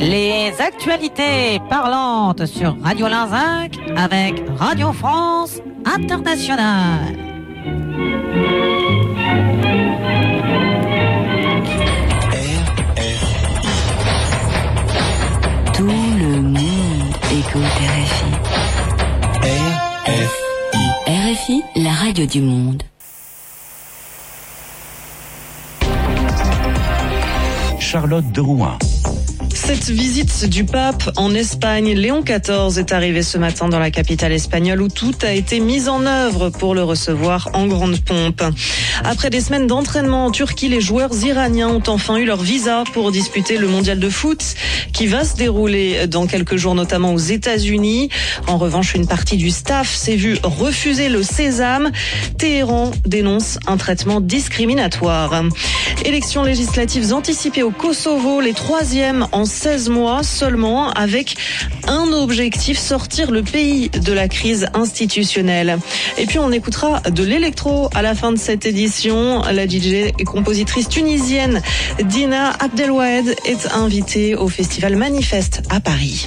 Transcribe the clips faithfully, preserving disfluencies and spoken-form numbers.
Les actualités parlantes sur Radio Linzinc avec Radio France Internationale. Tout le monde écoute R F I. R F I. R F I, la radio du monde. Charlotte de Rouen. Cette visite du pape en Espagne, Léon quatorze, est arrivé ce matin dans la capitale espagnole où tout a été mis en œuvre pour le recevoir en grande pompe. Après des semaines d'entraînement en Turquie, les joueurs iraniens ont enfin eu leur visa pour disputer le mondial de foot qui va se dérouler dans quelques jours, notamment aux États-Unis. En revanche, une partie du staff s'est vue refuser le sésame. Téhéran dénonce un traitement discriminatoire. Élections législatives anticipées au Kosovo, les troisièmes en seize mois seulement, avec un objectif, sortir le pays de la crise institutionnelle. Et puis on écoutera de l'électro à la fin de cette édition. La D J et compositrice tunisienne Dina Abdelwahed est invitée au festival Manifeste à Paris.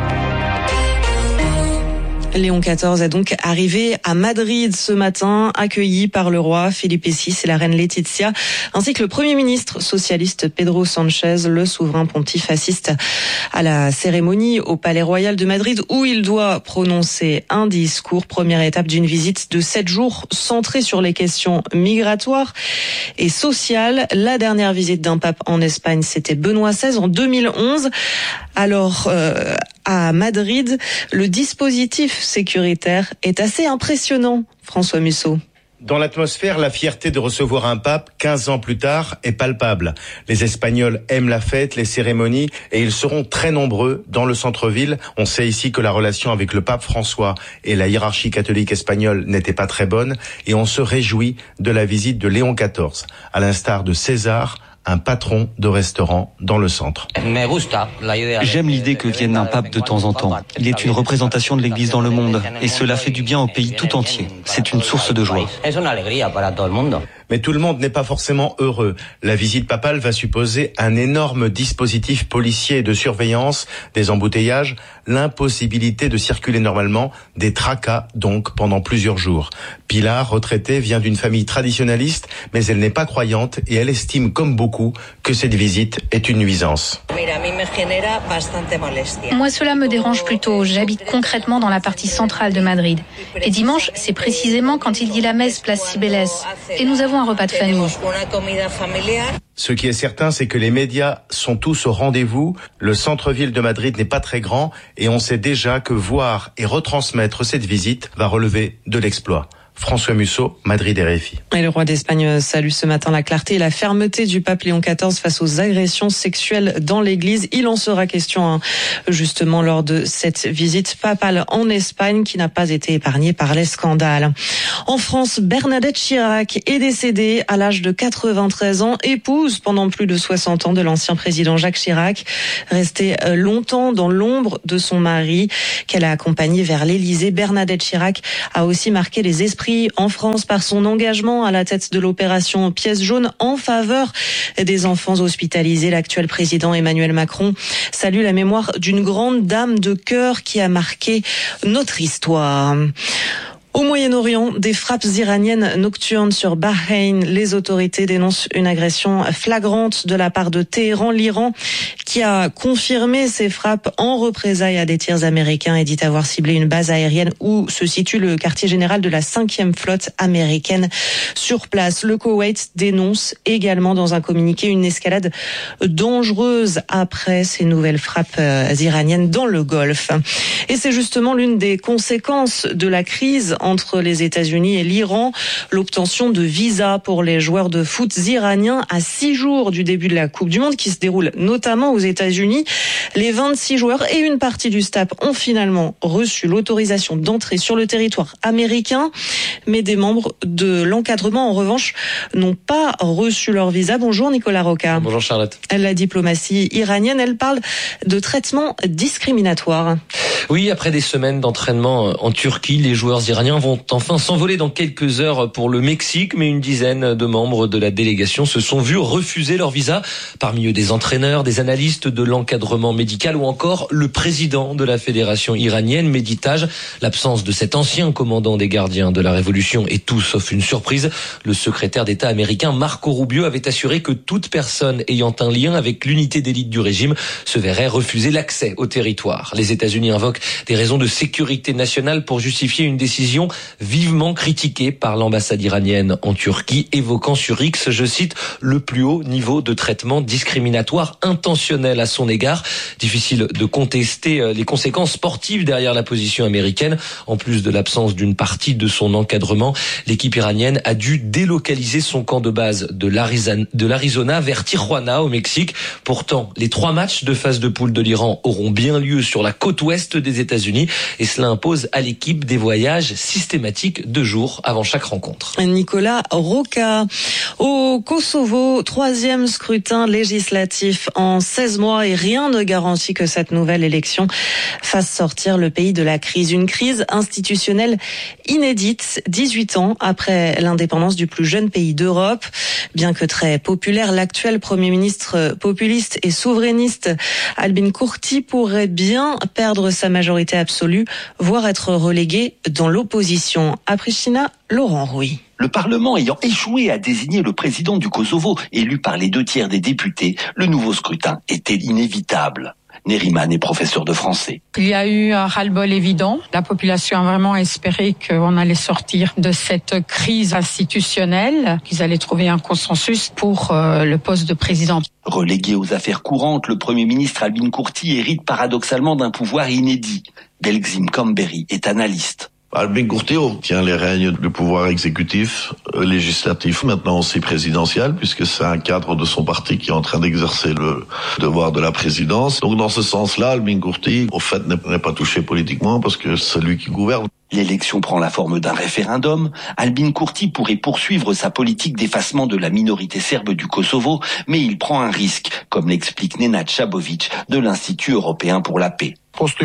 Léon quatorze est donc arrivé à Madrid ce matin, accueilli par le roi Philippe six et la reine Laetitia, ainsi que le premier ministre socialiste Pedro Sanchez, le souverain pontife assiste à la cérémonie au Palais Royal de Madrid où il doit prononcer un discours, première étape d'une visite de sept jours centrée sur les questions migratoires et sociales. La dernière visite d'un pape en Espagne, c'était Benoît seize en deux mille onze. Alors, euh, à Madrid, le dispositif sécuritaire est assez impressionnant, François Musso. Dans l'atmosphère, la fierté de recevoir un pape quinze ans plus tard est palpable. Les Espagnols aiment la fête, les cérémonies, et ils seront très nombreux dans le centre-ville. On sait ici que la relation avec le pape François et la hiérarchie catholique espagnole n'était pas très bonne, et on se réjouit de la visite de Léon quatorze, à l'instar de César, un patron de restaurant dans le centre. J'aime l'idée que vienne un pape de temps en temps. Il est une représentation de l'Église dans le monde et cela fait du bien au pays tout entier. C'est une source de joie. Mais tout le monde n'est pas forcément heureux. La visite papale va supposer un énorme dispositif policier et de surveillance, des embouteillages, l'impossibilité de circuler normalement, des tracas donc pendant plusieurs jours. Pilar, retraitée, vient d'une famille traditionnaliste, mais elle n'est pas croyante et elle estime comme beaucoup que cette visite est une nuisance. Moi, cela me dérange plutôt. J'habite concrètement dans la partie centrale de Madrid. Les dimanches, c'est précisément quand il dit la messe place Cibeles. Et nous avons un repas de famille. Ce qui est certain, c'est que les médias sont tous au rendez-vous. Le centre-ville de Madrid n'est pas très grand et on sait déjà que voir et retransmettre cette visite va relever de l'exploit. François Musso, Madrid R F I. Et le roi d'Espagne salue ce matin la clarté et la fermeté du pape Léon quatorze face aux agressions sexuelles dans l'église. Il en sera question hein, justement lors de cette visite papale en Espagne qui n'a pas été épargnée par les scandales. En France, Bernadette Chirac est décédée à l'âge de quatre-vingt-treize ans, épouse pendant plus de soixante ans de l'ancien président Jacques Chirac, restée longtemps dans l'ombre de son mari qu'elle a accompagné vers l'Élysée. Bernadette Chirac a aussi marqué les esprits en France par son engagement à la tête de l'opération Pièce jaune en faveur des enfants hospitalisés. L'actuel président Emmanuel Macron salue la mémoire d'une grande dame de cœur qui a marqué notre histoire. Au Moyen-Orient, des frappes iraniennes nocturnes sur Bahreïn. Les autorités dénoncent une agression flagrante de la part de Téhéran. L'Iran qui a confirmé ces frappes en représailles à des tirs américains et dit avoir ciblé une base aérienne où se situe le quartier général de la cinquième flotte américaine sur place. Le Koweït dénonce également dans un communiqué une escalade dangereuse après ces nouvelles frappes iraniennes dans le Golfe. Et c'est justement l'une des conséquences de la crise entre les États-Unis et l'Iran, l'obtention de visas pour les joueurs de foot iraniens à six jours du début de la Coupe du Monde qui se déroule notamment aux États-Unis. Les vingt-six joueurs et une partie du staff ont finalement reçu l'autorisation d'entrer sur le territoire américain, mais des membres de l'encadrement, en revanche, n'ont pas reçu leur visa. Bonjour Nicolas Roca. Bonjour Charlotte. La diplomatie iranienne, elle parle de traitement discriminatoire. Oui, après des semaines d'entraînement en Turquie, les joueurs iraniens vont enfin s'envoler dans quelques heures pour le Mexique, mais une dizaine de membres de la délégation se sont vus refuser leur visa. Parmi eux, des entraîneurs, des analystes de l'encadrement renseignement médical ou encore le président de la fédération iranienne, Mehdi Taj. L'absence de cet ancien commandant des gardiens de la révolution est tout sauf une surprise. Le secrétaire d'État américain Marco Rubio avait assuré que toute personne ayant un lien avec l'unité d'élite du régime se verrait refuser l'accès au territoire. Les États-Unis invoquent des raisons de sécurité nationale pour justifier une décision vivement critiquée par l'ambassade iranienne en Turquie, évoquant sur X, je cite, le plus haut niveau de traitement discriminatoire intentionnel à son égard. Difficile de contester les conséquences sportives derrière la position américaine. En plus de l'absence d'une partie de son encadrement, l'équipe iranienne a dû délocaliser son camp de base de l'Arizona vers Tijuana au Mexique. Pourtant, les trois matchs de phase de poule de l'Iran auront bien lieu sur la côte ouest des États-Unis et cela impose à l'équipe des voyages systématiques deux jours avant chaque rencontre. Nicolas Roca. Au Kosovo, troisième scrutin législatif en seize mois et rien ne garantit que cette nouvelle élection fasse sortir le pays de la crise. Une crise institutionnelle inédite, dix-huit ans après l'indépendance du plus jeune pays d'Europe. Bien que très populaire, l'actuel Premier ministre populiste et souverainiste Albin Kurti pourrait bien perdre sa majorité absolue, voire être relégué dans l'opposition. À Pristina, Laurent Rouy. Le Parlement ayant échoué à désigner le président du Kosovo, élu par les deux tiers des députés, le nouveau scrutin était inévitable. Neriman est professeur de français. Il y a eu un ras-le-bol évident. La population a vraiment espéré qu'on allait sortir de cette crise institutionnelle, qu'ils allaient trouver un consensus pour euh, le poste de président. Relégué aux affaires courantes, le Premier ministre Albin Kurti hérite paradoxalement d'un pouvoir inédit. Belgzim Kamberi est analyste. Albin Kurti tient les règnes du pouvoir exécutif, législatif, maintenant aussi présidentiel, puisque c'est un cadre de son parti qui est en train d'exercer le devoir de la présidence. Donc dans ce sens-là, Albin Kurti, au fait, n'est pas touché politiquement parce que c'est lui qui gouverne. L'élection prend la forme d'un référendum. Albin Kurti pourrait poursuivre sa politique d'effacement de la minorité serbe du Kosovo, mais il prend un risque, comme l'explique Nenad Chabovic de l'Institut européen pour la paix.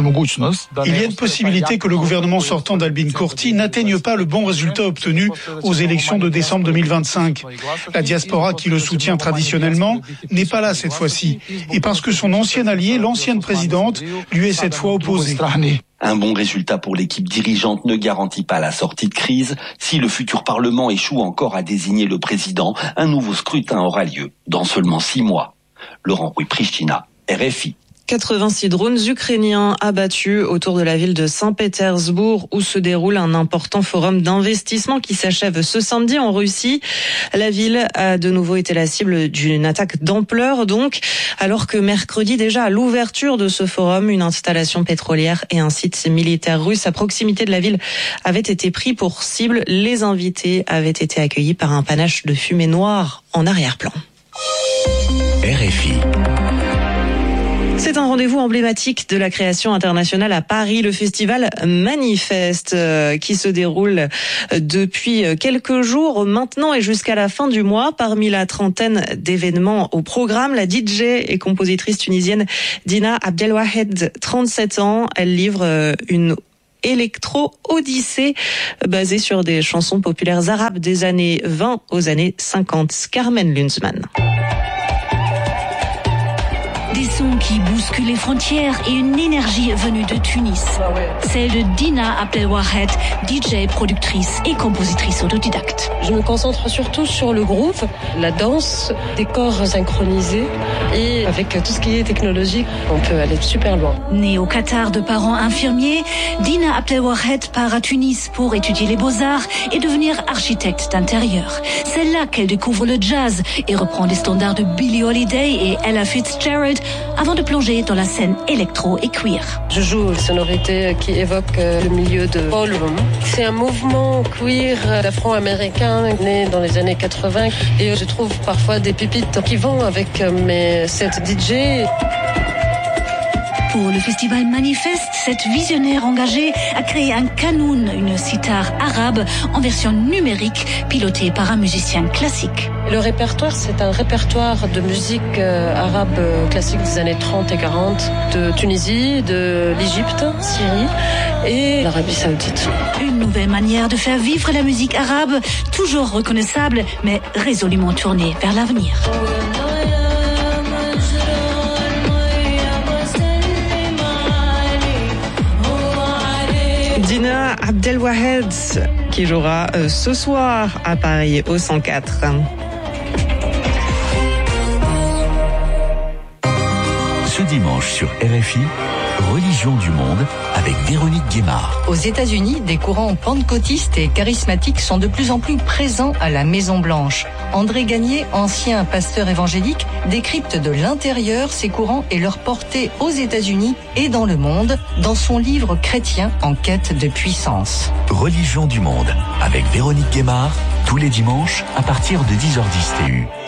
Il y a une possibilité que le gouvernement sortant d'Albin Kurti n'atteigne pas le bon résultat obtenu aux élections de décembre deux mille vingt-cinq. La diaspora qui le soutient traditionnellement n'est pas là cette fois-ci. Et parce que son ancien allié, l'ancienne présidente, lui est cette fois opposée. Un bon résultat pour l'équipe dirigeante ne garantit pas la sortie de crise. Si le futur Parlement échoue encore à désigner le président, un nouveau scrutin aura lieu dans seulement six mois. Laurent Rouy, Pristina, R F I. quatre-vingt-six drones ukrainiens abattus autour de la ville de Saint-Pétersbourg où se déroule un important forum d'investissement qui s'achève ce samedi en Russie. La ville a de nouveau été la cible d'une attaque d'ampleur donc, alors que mercredi déjà à l'ouverture de ce forum, une installation pétrolière et un site militaire russe à proximité de la ville avaient été pris pour cible. Les invités avaient été accueillis par un panache de fumée noire en arrière-plan. R F I. C'est un rendez-vous emblématique de la création internationale à Paris, le festival Manifeste, euh, qui se déroule depuis quelques jours maintenant et jusqu'à la fin du mois. Parmi la trentaine d'événements au programme, la D J et compositrice tunisienne Dina Abdelwahed, trente-sept ans, elle livre une électro-odyssée basée sur des chansons populaires arabes des années vingt aux années cinquante. Carmen Lunzmann. Des sons qui bousculent les frontières et une énergie venue de Tunis. Celle de Dina Abdelwahed, D J, productrice et compositrice autodidacte. Je me concentre surtout sur le groove, la danse, des corps synchronisés et avec tout ce qui est technologique, on peut aller super loin. Née au Qatar de parents infirmiers, Dina Abdelwahed part à Tunis pour étudier les beaux-arts et devenir architecte d'intérieur. C'est là qu'elle découvre le jazz et reprend les standards de Billie Holiday et Ella Fitzgerald avant de plonger dans la scène électro et queer. Je joue une sonorité qui évoque le milieu de ballroom. C'est un mouvement queer afro-américain né dans les années quatre-vingts et je trouve parfois des pépites qui vont avec mes sets D J. Pour le festival Manifeste, cette visionnaire engagée a créé un kanoun, une sitar arabe en version numérique, pilotée par un musicien classique. Le répertoire, c'est un répertoire de musique euh, arabe euh, classique des années trente et quarante, de Tunisie, de l'Égypte, Syrie et l'Arabie Saoudite. Une nouvelle manière de faire vivre la musique arabe, toujours reconnaissable, mais résolument tournée vers l'avenir. Abdelwahed qui jouera ce soir à Paris au cent quatre. Ce dimanche sur R F I, Religion du monde avec Véronique Guémard. Aux États-Unis, des courants pentecôtistes et charismatiques sont de plus en plus présents à la Maison-Blanche. André Gagné, ancien pasteur évangélique, décrypte de l'intérieur ces courants et leur portée aux États-Unis et dans le monde dans son livre chrétien en quête de puissance. Religion du monde avec Véronique Guémard, tous les dimanches à partir de dix heures dix T U.